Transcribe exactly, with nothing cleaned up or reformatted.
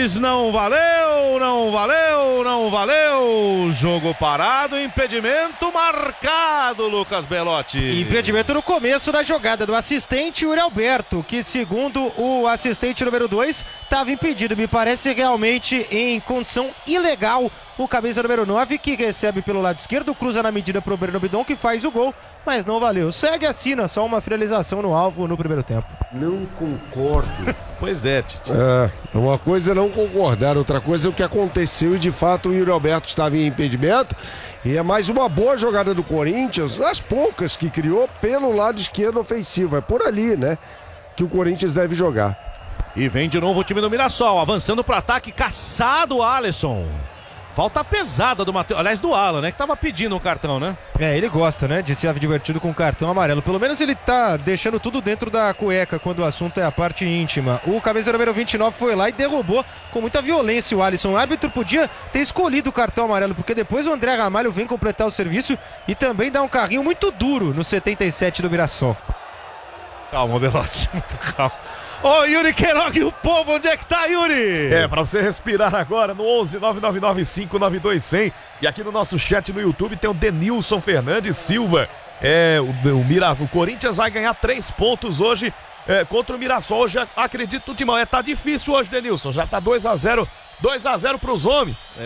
Juiz, não valeu, não valeu, não valeu. Jogo parado, impedimento marcado, Lucas Belotti. Impedimento no começo da jogada do assistente Yuri Alberto, que segundo o assistente número dois, estava impedido. Me parece realmente em condição ilegal o camisa número nove, que recebe pelo lado esquerdo, cruza na medida para o Breno Bidon, que faz o gol, mas não valeu. Segue assim, só uma finalização no alvo no primeiro tempo. Não concordo. Pois é, Tite. É, uma coisa é não concordar, outra coisa é o que aconteceu e de fato o Yuri Alberto estava em impedimento. E é mais uma boa jogada do Corinthians, as poucas que criou pelo lado esquerdo ofensivo. É por ali, né, que o Corinthians deve jogar. E vem de novo o time do Mirassol, avançando para o ataque, caçado o Alisson. Falta pesada do Matheus, aliás, do Alan, né? Que tava pedindo um cartão, né? É, ele gosta, né? De ser divertido com cartão amarelo. Pelo menos ele tá deixando tudo dentro da cueca quando o assunto é a parte íntima. O camisa número vinte e nove foi lá e derrubou com muita violência o Alisson. O árbitro podia ter escolhido o cartão amarelo, porque depois o André Ramalho vem completar o serviço e também dá um carrinho muito duro no setenta e sete do Mirassol. Calma, Belotti, muito calma. Ô, Yuri Queiroga e o povo, onde é que tá, Yuri? É, pra você respirar agora no onze nove nove nove cinco nove dois zero zero. E aqui no nosso chat no YouTube tem o Denilson Fernandes Silva. É, o, o, Mirassol, o Corinthians vai ganhar três pontos hoje é, contra o Mirassol. Hoje, acredito, Timão, é, tá difícil hoje, Denilson. Já tá dois a zero, dois a zero pros homens.